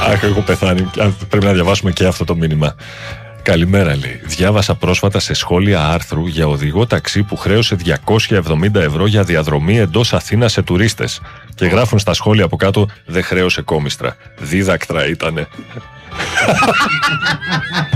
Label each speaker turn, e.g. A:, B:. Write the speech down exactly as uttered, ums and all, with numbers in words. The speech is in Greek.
A: Αχ, έχω πεθάνει. Πρέπει να διαβάσουμε και αυτό το μήνυμα. Καλημέρα, λέει. Διάβασα πρόσφατα σε σχόλια άρθρου για οδηγό ταξί που χρέωσε διακόσια εβδομήντα ευρώ για διαδρομή εντός Αθήνας σε τουρίστες. Και γράφουν στα σχόλια από κάτω: δεν χρέωσε κόμιστρα. Δίδακτρα ήτανε.